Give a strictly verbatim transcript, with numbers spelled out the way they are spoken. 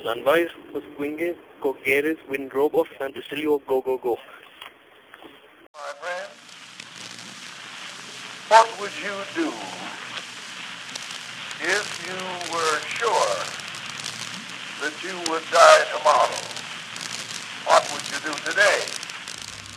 Sunrise, Swingue, Coqueres, Windrobe, Fantasilio, Go Go Go. My friend, what would you do if you were sure that you would die tomorrow? What would you do today?